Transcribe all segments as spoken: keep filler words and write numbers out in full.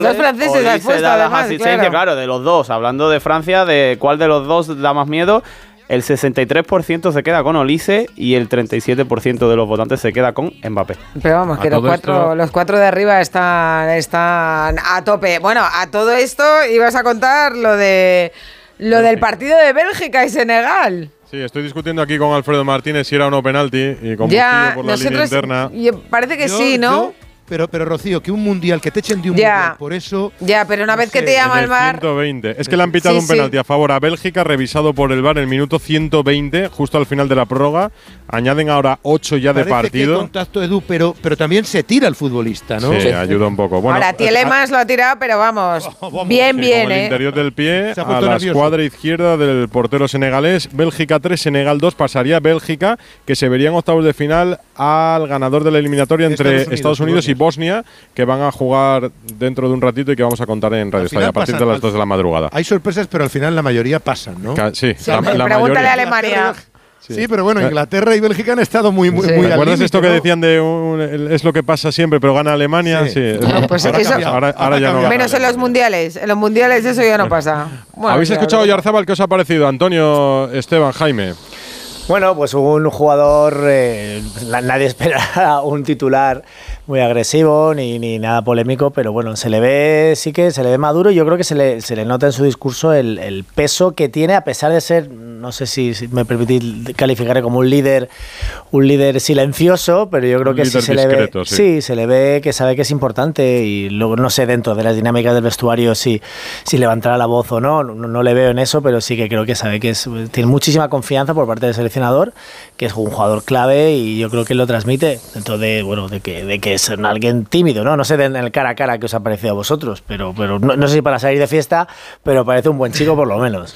Dos franceses has puesto, da además, las asistencias, claro. claro, de los dos. Hablando de Francia, de cuál de los dos da más miedo, el sesenta y tres por ciento se queda con Olise y el treinta y siete por ciento de los votantes se queda con Mbappé. Pero vamos, que los cuatro, esto... los cuatro de arriba están, están a tope. Bueno, a todo esto ibas a contar lo de lo Bélgica. del partido de Bélgica y Senegal. Sí, estoy discutiendo aquí con Alfredo Martínez si era o no penalti y con ya, por la línea interna. Parece que yo, sí, ¿no? Yo, Pero, pero Rocío, que un mundial, que te echen de un ya, mundial, por eso... Ya, pero una no vez sé, que te llama el V A R... ciento veinte. Es que le han pitado sí, un penalti sí. a favor a Bélgica, revisado por el V A R en el minuto ciento veinte, justo al final de la prórroga. Añaden ahora ocho ya Parece de partido. Que contacto, Edu, pero, pero también se tira el futbolista, ¿no? Sí, sí. ayuda un poco. Bueno, ahora, Tielemans lo ha tirado, pero vamos, oh, vamos bien, sí, bien, con ¿eh? el interior del pie a la nervioso. escuadra izquierda del portero senegalés. Bélgica tres, Senegal dos. Pasaría Bélgica, que se vería en octavos de final al ganador de la eliminatoria entre Estados Unidos, Estados Unidos y Bosnia, que van a jugar dentro de un ratito y que vamos a contar en Radio Estadio a partir de las dos de la madrugada. Hay sorpresas, pero al final la mayoría pasan, ¿no? Sí, sí la, la pregúntale mayoría. a Alemania. Sí. sí, pero bueno, Inglaterra y Bélgica han estado muy, muy, sí. muy ¿Recuerdas límite, esto ¿no? que decían de un, es lo que pasa siempre, pero gana Alemania? Sí. sí. No, pues ahora, eso, ahora, ahora ya no. Menos en los mundiales. En los mundiales eso ya no pasa. Bueno, ¿habéis escuchado, Oyarzábal, qué os ha parecido? Antonio, Esteban, Jaime. Bueno, pues un jugador, eh, nadie espera un titular muy agresivo ni, ni nada polémico, pero bueno, se le ve, sí que se le ve maduro y yo creo que se le, se le nota en su discurso el, el peso que tiene, a pesar de ser, no sé si, si me permitís calificarle como un líder, un líder silencioso, pero yo creo un que sí se discreto, le ve, sí. sí, se le ve que sabe que es importante y luego no sé dentro de las dinámicas del vestuario si, si levantará la voz o no, no, no le veo en eso, pero sí que creo que sabe que es, tiene muchísima confianza por parte del seleccionador, que es un jugador clave y yo creo que lo transmite dentro de, bueno, de que, de que es alguien tímido, ¿no? No sé en el cara a cara que os ha parecido a vosotros, pero, pero no, no sé si para salir de fiesta, pero parece un buen chico por lo menos.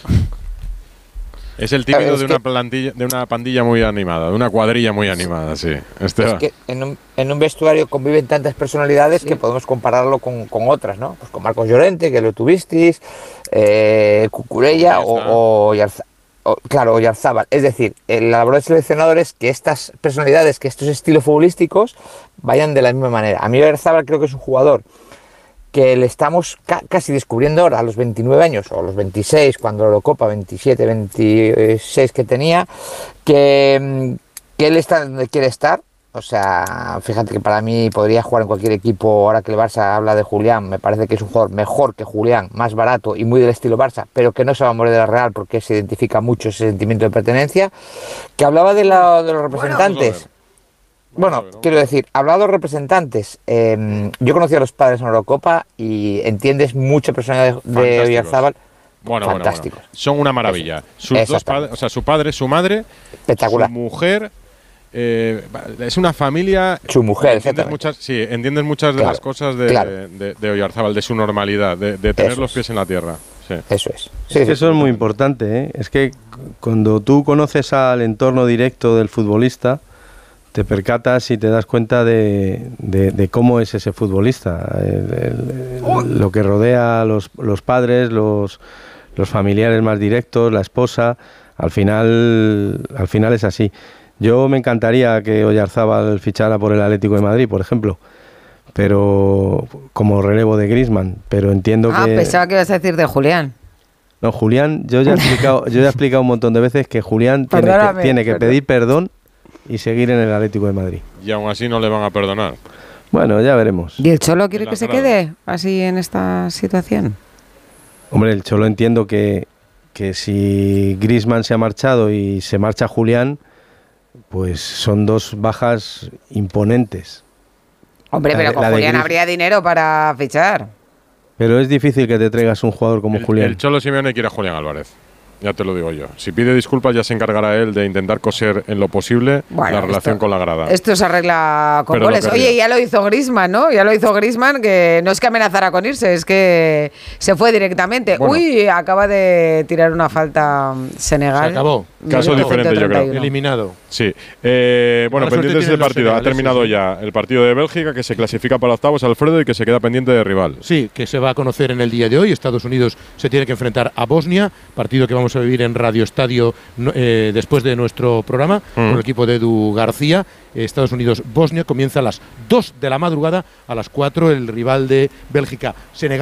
Es el tímido es de una plantilla, de una pandilla muy animada, de una cuadrilla muy animada, sí. Esteban. Es que en un, en un vestuario conviven tantas personalidades sí. que podemos compararlo con, con otras, ¿no? Pues con Marcos Llorente, que lo tuvisteis, eh, Cucurella o, o Yarza, o, claro, Oyarzábal. Es decir, la labor del seleccionador es que estas personalidades, que estos estilos futbolísticos vayan de la misma manera. A mí Oyarzábal creo que es un jugador que le estamos ca casi descubriendo ahora a los veintinueve años, o a los veintiséis, cuando lo copa, veintisiete, veintiséis que tenía, que, que él está donde quiere estar. O sea, fíjate que para mí podría jugar en cualquier equipo. Ahora que el Barça habla de Julián, me parece que es un jugador mejor que Julián, más barato y muy del estilo Barça, pero que no se va a morir de la Real porque se identifica mucho ese sentimiento de pertenencia. Que hablaba de, la, de los representantes. Bueno, bueno quiero decir, hablaba de los representantes. Eh, yo conocí a los padres en Eurocopa y entiendes mucha personalidad de, de Oyarzábal. Bueno, fantásticos. Bueno, bueno. Son una maravilla. Sus dos padres, o sea, su padre, su madre, espectacular. Su mujer. Eh, es una familia. Su mujer, entiendes muchas, sí, entiendes muchas de claro, las cosas de, claro. de, de, de Oyarzábal, de su normalidad, de, de tener eso los pies es. en la tierra. Sí. Eso es. Sí, es que eso es muy importante, ¿eh? Es que cuando tú conoces al entorno directo del futbolista, te percatas y te das cuenta de, de, de cómo es ese futbolista, el, el, el, lo que rodea a los, los padres, los, los familiares más directos, la esposa. Al final, al final es así. Yo me encantaría que Oyarzábal fichara por el Atlético de Madrid, por ejemplo, pero como relevo de Griezmann, pero entiendo ah, que... Ah, pensaba que ibas a decir de Julián. No, Julián, yo ya he explicado, yo ya he explicado un montón de veces que Julián tiene que, tiene que pedir perdón y seguir en el Atlético de Madrid. Y aún así no le van a perdonar. Bueno, ya veremos. ¿Y el Cholo quiere que se quede así en esta situación? Hombre, el Cholo entiendo que, que si Griezmann se ha marchado y se marcha Julián, pues son dos bajas imponentes. Hombre, la, pero con Julián habría dinero para fichar. Pero es difícil que te traigas un jugador como el, Julián. El Cholo Simeone quiere a Julián Álvarez. Ya te lo digo yo. Si pide disculpas ya se encargará él de intentar coser en lo posible bueno, la relación esto, con la grada. Esto se arregla con Pero goles. Oye, ya lo hizo Griezmann, ¿no? Ya lo hizo Griezmann, que no es que amenazara con irse, es que se fue directamente. Bueno, Uy, acaba de tirar una falta Senegal. Se acabó. Caso diferente, yo creo. Eliminado. Sí. Eh, bueno, pendientes del partido. Ha terminado sí. ya el partido de Bélgica, que se clasifica para octavos, Alfredo, y que se queda pendiente de rival. Sí, que se va a conocer en el día de hoy. Estados Unidos se tiene que enfrentar a Bosnia, partido que vamos a vivir en Radio Estadio eh, después de nuestro programa, mm. con el equipo de Edu García. Eh, Estados Unidos-Bosnia comienza a las dos de la madrugada, a las cuatro el rival de Bélgica. Senegal.